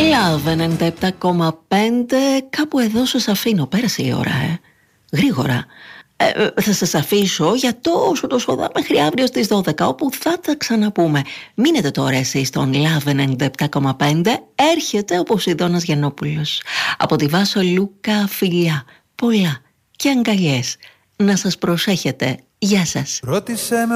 Love 97,5. Κάπου εδώ σας αφήνω. Πέρασε η ώρα, γρήγορα. Θα σας αφήσω για τόσο δά μέχρι αύριο στις 12, όπου θα τα ξαναπούμε. Μείνετε τώρα εσείς στον Love 97,5. Έρχεται ο Ποσειδώνας Γιαννόπουλος. Από τη Βάσο Λούκα, φιλιά πολλά και αγκαλιές. Να σας προσέχετε. Γεια σας.